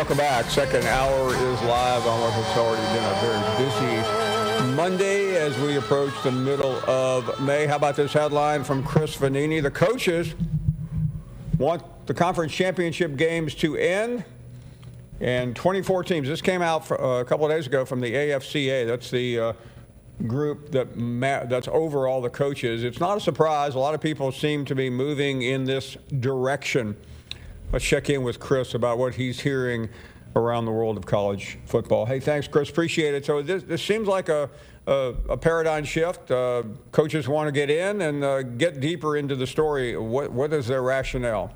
welcome back. Second hour is live on what has already been a very busy Monday as we approach the middle of May. How about this headline from Chris Vannini? The coaches want the conference championship games to end, and 24 teams. This came out a couple of days ago from the AFCA. That's the group that's over all the coaches. It's not a surprise. A lot of people seem to be moving in this direction. Let's check in with Chris about what he's hearing around the world of college football. Hey, thanks, Chris. Appreciate it. So this seems like a paradigm shift. Coaches want to get in and get deeper into the story. What is their rationale?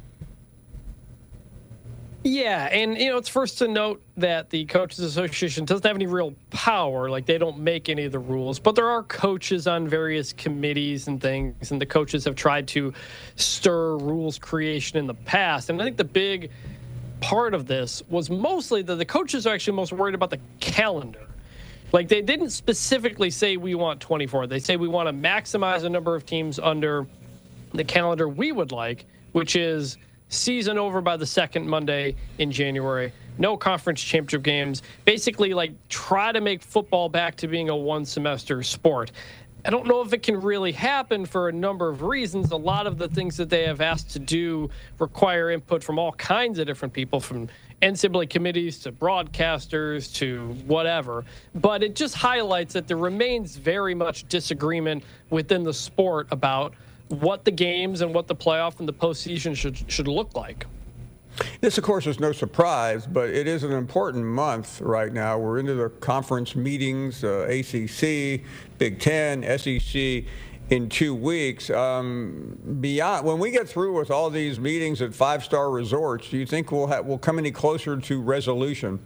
Yeah, and it's first to note that the Coaches Association doesn't have any real power. Like, they don't make any of the rules, but there are coaches on various committees and things, and the coaches have tried to stir rules creation in the past. And I think the big part of this was mostly that the coaches are actually most worried about the calendar. Like, they didn't specifically say we want 24. They say we want to maximize the number of teams under the calendar we would like, which is season over by the second Monday in January, no conference championship games, basically like try to make football back to being a one-semester sport. I don't know if it can really happen for a number of reasons. A lot of the things that they have asked to do require input from all kinds of different people, from NCAA committees to broadcasters to whatever. But it just highlights that there remains very much disagreement within the sport about what the games and what the playoff and the postseason should look like. This, of course, is no surprise, but it is an important month right now. We're into the conference meetings, ACC, Big Ten, SEC in 2 weeks. Beyond, when we get through with all these meetings at five-star resorts, do you think we'll come any closer to resolution?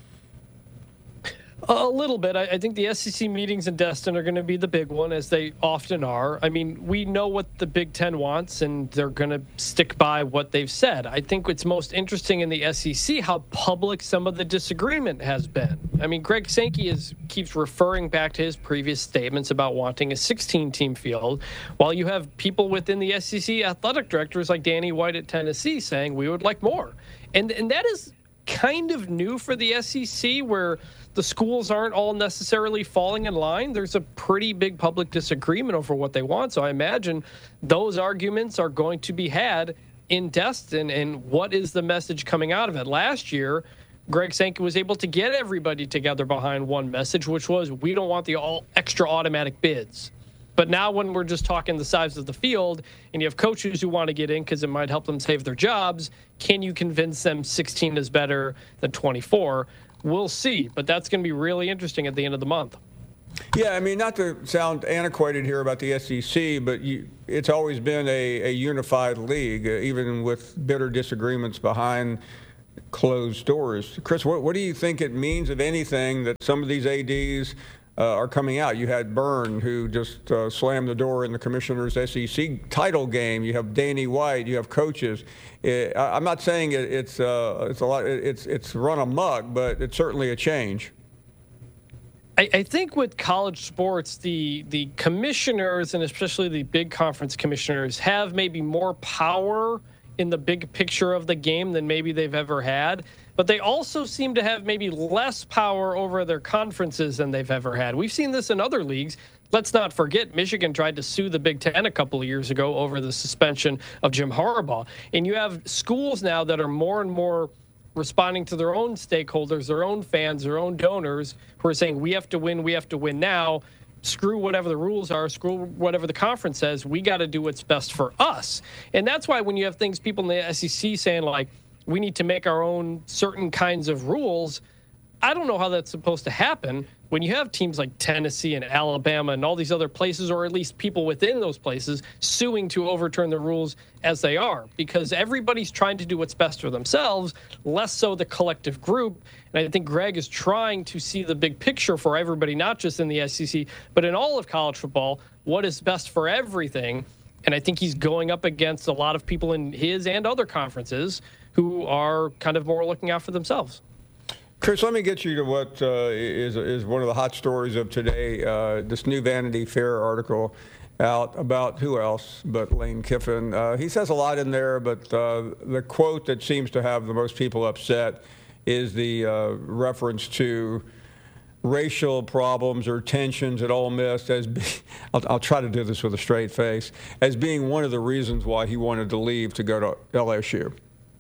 A little bit. I think the SEC meetings in Destin are going to be the big one, as they often are. I mean, we know what the Big Ten wants, and they're going to stick by what they've said. I think it's most interesting in the SEC how public some of the disagreement has been. I mean, Greg Sankey keeps referring back to his previous statements about wanting a 16-team field, while you have people within the SEC athletic directors like Danny White at Tennessee saying we would like more. And that is kind of new for the SEC, where the schools aren't all necessarily falling in line. There's a pretty big public disagreement over what they want. So I imagine those arguments are going to be had in Destin. And what is the message coming out of it? Last year, Greg Sankey was able to get everybody together behind one message, which was we don't want the all extra automatic bids. But now when we're just talking the size of the field and you have coaches who want to get in because it might help them save their jobs, can you convince them 16 is better than 24? We'll see. But that's going to be really interesting at the end of the month. Yeah, I mean, not to sound antiquated here about the SEC, but it's always been a unified league, even with bitter disagreements behind closed doors. Chris, what do you think it means, if anything, that some of these ADs are coming out? You had Byrne, who just slammed the door in the commissioner's SEC title game. You have Danny White. You have coaches. I'm not saying it's a lot. It's run amok, but it's certainly a change. I think with college sports, the commissioners, and especially the big conference commissioners, have maybe more power in the big picture of the game than maybe they've ever had. But they also seem to have maybe less power over their conferences than they've ever had. We've seen this in other leagues. Let's not forget, Michigan tried to sue the Big Ten a couple of years ago over the suspension of Jim Harbaugh. And you have schools now that are more and more responding to their own stakeholders, their own fans, their own donors, who are saying, we have to win now. Screw whatever the rules are, screw whatever the conference says. We got to do what's best for us. And that's why when you have people in the SEC saying, like, we need to make our own certain kinds of rules, I don't know how that's supposed to happen when you have teams like Tennessee and Alabama and all these other places, or at least people within those places, suing to overturn the rules as they are, because everybody's trying to do what's best for themselves, less so the collective group. And I think Greg is trying to see the big picture for everybody, not just in the SEC, but in all of college football, what is best for everything. And I think he's going up against a lot of people in his and other conferences who are kind of more looking out for themselves. Chris, let me get you to what is one of the hot stories of today. This new Vanity Fair article out about who else but Lane Kiffin. He says a lot in there, but the quote that seems to have the most people upset is the reference to racial problems or tensions at Ole Miss I'll try to do this with a straight face, as being one of the reasons why he wanted to leave to go to LSU.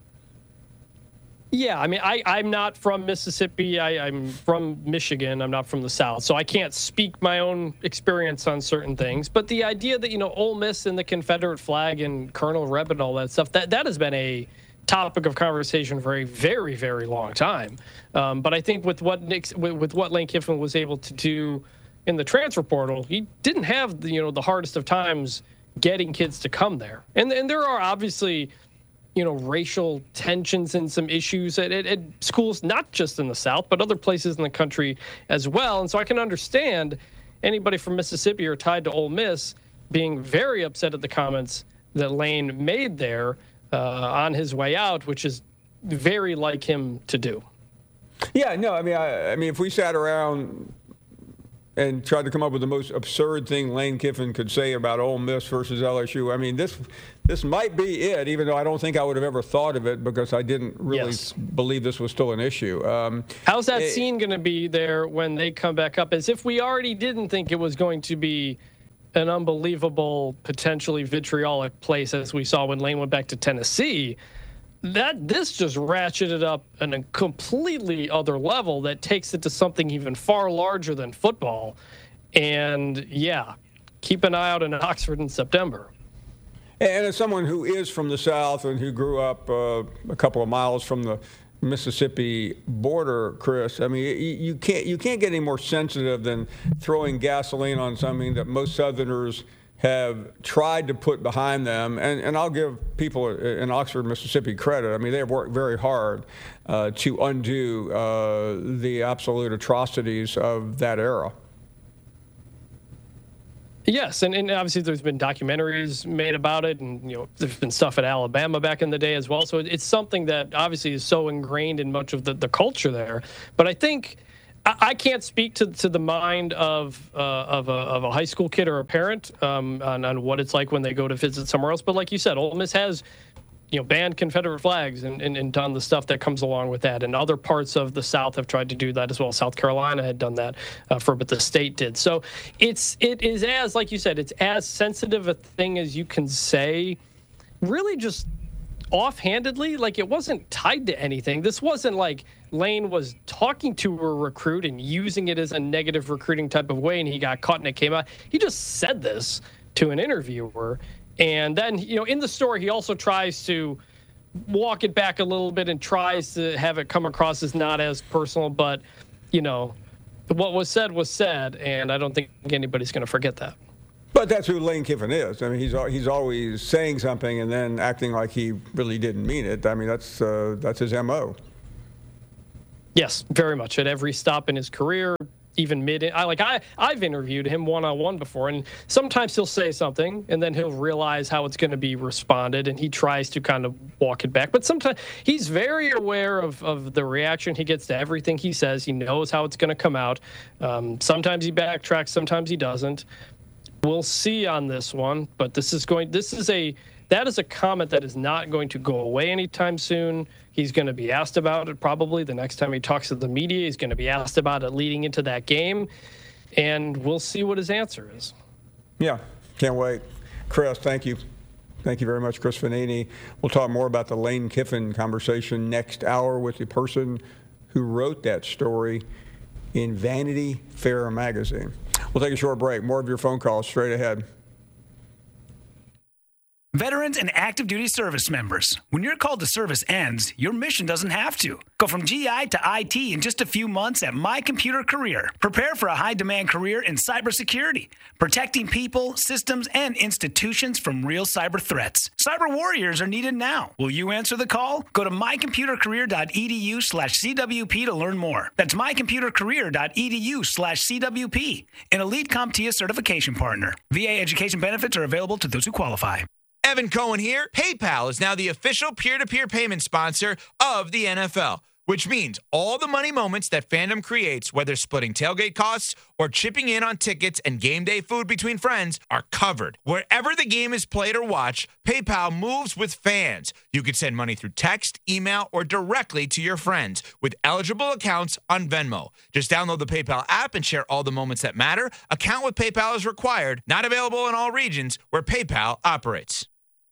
Yeah, I mean, I'm not from Mississippi. I'm from Michigan. I'm not from the South, so I can't speak my own experience on certain things. But the idea that, Ole Miss and the Confederate flag and Colonel Reb and all that stuff, that has been a topic of conversation for a very, very long time. But I think with what Lane Kiffin was able to do in the transfer portal, he didn't have the hardest of times getting kids to come there. And there are obviously racial tensions and some issues at schools, not just in the South, but other places in the country as well. And so I can understand anybody from Mississippi or tied to Ole Miss being very upset at the comments that Lane made there on his way out, which is very like him to do. Yeah, no, I mean, if we sat around and tried to come up with the most absurd thing Lane Kiffin could say about Ole Miss versus LSU, I mean, this might be it, even though I don't think I would have ever thought of it because I didn't really believe this was still an issue. How's that scene going to be there when they come back up? As if we already didn't think it was going to be an unbelievable, potentially vitriolic place as we saw when Lane went back to Tennessee. This just ratcheted up on a completely other level that takes it to something even far larger than football. And yeah, keep an eye out in Oxford in September. And as someone who is from the South and who grew up a couple of miles from the Mississippi border, Chris, I mean, you can't get any more sensitive than throwing gasoline on something that most Southerners have tried to put behind them. And I'll give people in Oxford, Mississippi credit. I mean, they have worked very hard to undo the absolute atrocities of that era. Yes, and obviously there's been documentaries made about it, and there's been stuff at Alabama back in the day as well. So it's something that obviously is so ingrained in much of the culture there. But I think I can't speak to the mind of a high school kid or a parent on what it's like when they go to visit somewhere else. But like you said, Ole Miss has banned Confederate flags and done the stuff that comes along with that. And other parts of the South have tried to do that as well. South Carolina had done that but the state did. So it is, as like you said, it's as sensitive a thing as you can say, really just offhandedly. Like, it wasn't tied to anything. This wasn't like Lane was talking to a recruit and using it as a negative recruiting type of way and he got caught and it came out. He just said this to an interviewer. And then, in the story, he also tries to walk it back a little bit and tries to have it come across as not as personal. But, what was said, and I don't think anybody's going to forget that. But that's who Lane Kiffin is. I mean, he's always saying something and then acting like he really didn't mean it. I mean, that's his MO. Yes, very much. At every stop in his career, even I've interviewed him one-on-one before, and sometimes he'll say something and then he'll realize how it's going to be responded and he tries to kind of walk it back. But sometimes he's very aware of the reaction he gets to everything he says. He knows how it's going to come out. Sometimes he backtracks, sometimes he doesn't. We'll see on this one, but that is a comment that is not going to go away anytime soon. He's going to be asked about it probably the next time he talks to the media. He's going to be asked about it leading into that game, and we'll see what his answer is. Yeah, can't wait. Chris, thank you. Thank you very much, Chris Vannini. We'll talk more about the Lane Kiffin conversation next hour with the person who wrote that story in Vanity Fair magazine. We'll take a short break. More of your phone calls straight ahead. Veterans and active duty service members, when your call to service ends, your mission doesn't have to. Go from GI to IT in just a few months at My Computer Career. Prepare for a high-demand career in cybersecurity, protecting people, systems, and institutions from real cyber threats. Cyber warriors are needed now. Will you answer the call? Go to mycomputercareer.edu/CWP to learn more. That's mycomputercareer.edu/CWP, an elite CompTIA certification partner. VA education benefits are available to those who qualify. Evan Cohen here. PayPal is now the official peer-to-peer payment sponsor of the NFL. which means all the money moments that fandom creates, whether splitting tailgate costs or chipping in on tickets and game day food between friends, are covered. Wherever the game is played or watched, PayPal moves with fans. You can send money through text, email, or directly to your friends with eligible accounts on Venmo. Just download the PayPal app and share all the moments that matter. Account with PayPal is required. Not available in all regions where PayPal operates.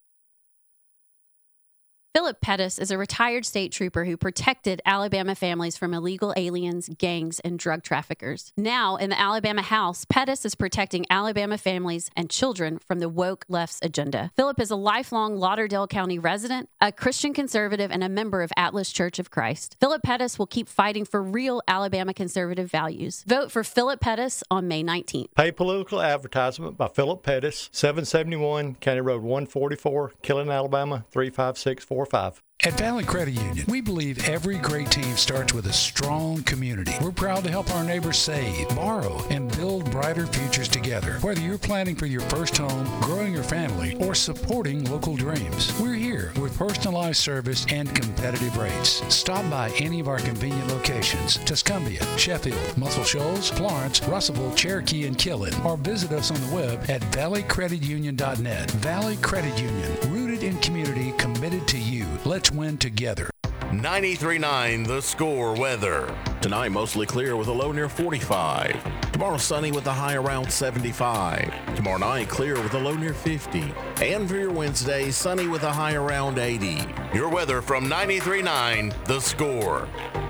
Philip Pettis is a retired state trooper who protected Alabama families from illegal aliens, gangs, and drug traffickers. Now, in the Alabama House, Pettis is protecting Alabama families and children from the woke left's agenda. Philip is a lifelong Lauderdale County resident, a Christian conservative, and a member of Atlas Church of Christ. Philip Pettis will keep fighting for real Alabama conservative values. Vote for Philip Pettis on May 19th. Paid political advertisement by Philip Pettis, 771 County Road 144, Killen, Alabama 35645. At Valley Credit Union, we believe every great team starts with a strong community. We're proud to help our neighbors save, borrow, and build brighter futures together. Whether you're planning for your first home, growing your family, or supporting local dreams, we're here with personalized service and competitive rates. Stop by any of our convenient locations: Tuscumbia, Sheffield, Muscle Shoals, Florence, Russellville, Cherokee, and Killen, or visit us on the web at valleycreditunion.net. Valley Credit Union, rooted in community, committed to you. Let's win together. 93.9 The Score weather. Tonight, mostly clear with a low near 45. Tomorrow, sunny with a high around 75. Tomorrow night, clear with a low near 50. And for your Wednesday, sunny with a high around 80. Your weather from 93.9 The Score.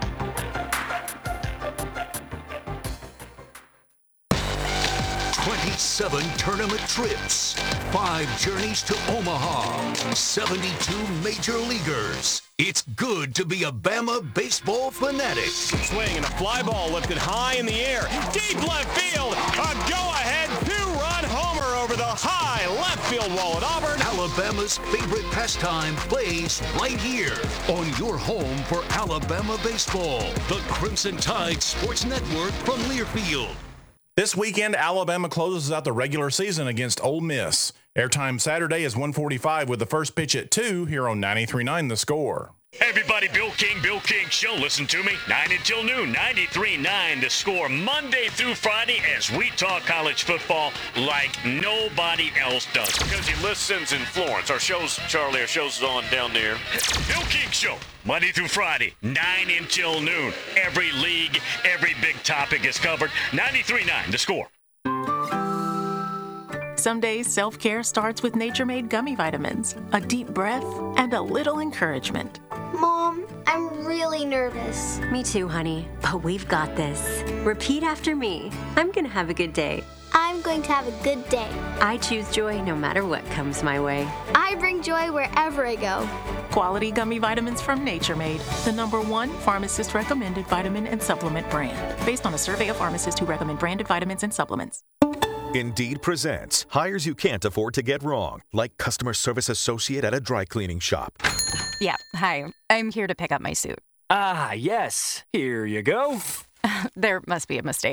27 tournament trips, 5 journeys to Omaha, 72 major leaguers. It's good to be a Bama baseball fanatic. Swing and a fly ball lifted high in the air. Deep left field. A go-ahead 2-run homer over the high left field wall at Auburn. Alabama's favorite pastime plays right here on your home for Alabama baseball. The Crimson Tide Sports Network from Learfield. This weekend, Alabama closes out the regular season against Ole Miss. Airtime Saturday is 1:45 with the first pitch at 2 here on 93.9 The Score. Hey everybody, Bill King Show. Listen to me, 9 until noon, 93.9 The Score, Monday through Friday as we talk college football like nobody else does. Because he listens in Florence. Our show's on down there. Bill King Show, Monday through Friday, 9 until noon. Every league, every big topic is covered. 93.9 The Score. Some days, self-care starts with Nature Made gummy vitamins, a deep breath, and a little encouragement. Mom, I'm really nervous. Me too, honey, but we've got this. Repeat after me. I'm going to have a good day. I'm going to have a good day. I choose joy no matter what comes my way. I bring joy wherever I go. Quality gummy vitamins from Nature Made, the #1 pharmacist-recommended vitamin and supplement brand, based on a survey of pharmacists who recommend branded vitamins and supplements. Indeed presents hires you can't afford to get wrong, like customer service associate at a dry cleaning shop. Yeah, hi. I'm here to pick up my suit. Ah, yes. Here you go. There must be a mistake.